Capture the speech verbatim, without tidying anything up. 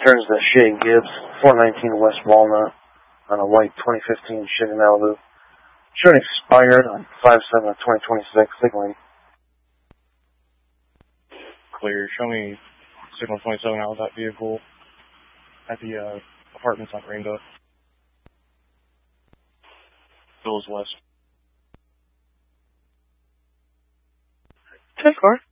Turns to Shay Gibbs, four nineteen West Walnut, on a white twenty fifteen Chevy Malibu. Showing expired on five seven of twenty twenty-six, signaling. Clear. Show me signal twenty-seven out of that vehicle at the uh, apartments on Rainbow. Bills West. ten four.